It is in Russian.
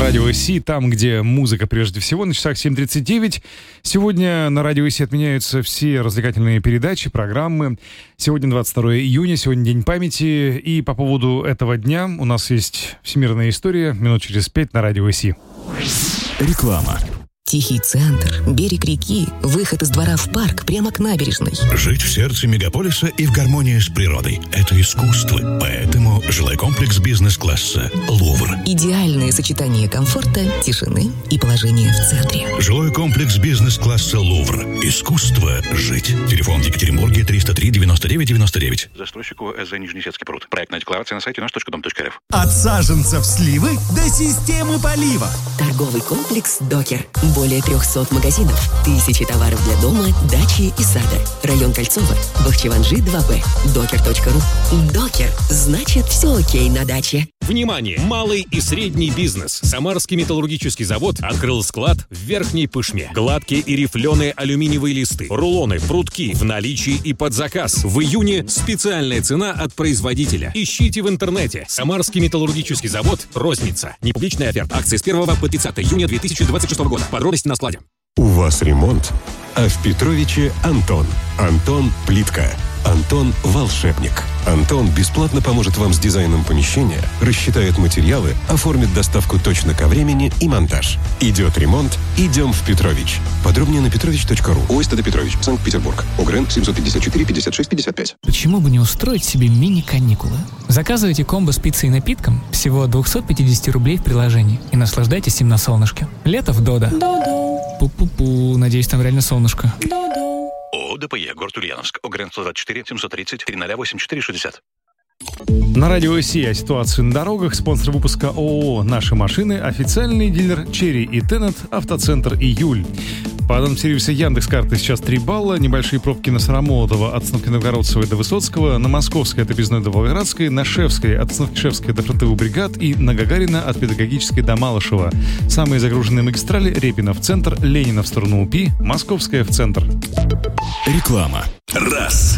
Радио ИСИ, там, где музыка прежде всего, на часах 7:39. Сегодня на Радио ИСИ отменяются все развлекательные передачи, программы. Сегодня 22 июня, сегодня День памяти. И по поводу этого дня у нас есть всемирная история. Минут через 5 на Радио ИСИ. Реклама. Тихий центр, берег реки, выход из двора в парк прямо к набережной. Жить в сердце мегаполиса и в гармонии с природой – это искусство. Поэтому жилой комплекс бизнес-класса «Лувр». Идеальное сочетание комфорта, тишины и положения в центре. Жилой комплекс бизнес-класса «Лувр». Искусство жить. Телефон в Екатеринбурге 303 99 99. Застройщику СЗ Нижнесецкий пруд. Проектная декларация на сайте наш.дом.рф. От саженцев сливы до системы полива. Торговый комплекс «Докер». Более 300 магазинов, тысячи товаров для дома, дачи и сада. Район Кольцово, Бахчеванжи 2Б. Докер.ру. Докер. Значит, все окей на даче. Внимание! Малый и средний бизнес. Самарский металлургический завод открыл склад в Верхней Пышме. Гладкие и рифленые алюминиевые листы, рулоны, прутки в наличии и под заказ. В июне специальная цена от производителя. Ищите в интернете. Самарский металлургический завод. Розница. Непубличная оферта. Акции с 1 по 30 июня 2026 года. Подробности на складе. У вас ремонт, а в Петровиче Антон. Антон Плитка. Антон Волшебник. Антон бесплатно поможет вам с дизайном помещения, рассчитает материалы, оформит доставку точно ко времени и монтаж. Идет ремонт, идем в Петрович. Подробнее на petrovich.ru. ОСТД Петрович, Санкт-Петербург. УГРН 754 56 55. Почему бы не устроить себе мини-каникулы? Заказывайте комбо с пиццей и напитком всего от 250 рублей в приложении и наслаждайтесь им на солнышке. Лето в Додо. Пу-пу-пу, надеюсь, там реально солнышко. ООО ДПЕ, город Ульяновск. ОГРН 124 730 308 60. На Радио ИСИ о ситуации на дорогах. Спонсор выпуска ООО «Наши машины», официальный дилер «Черри» и «Теннет», автоцентр «Июль». По данным сервиса Яндекс.Карты сейчас 3 балла. Небольшие пробки на Сарамолотова от остановки Новгородцевой до Высоцкого, на Московской от Объездной до Волгоградской, на Шевской от остановки Шевской до фронтовых бригад и на Гагарина от Педагогической до Малышева. Самые загруженные магистрали: Репина в центр, Ленина в сторону УПИ, Московская в центр. Реклама. Раз.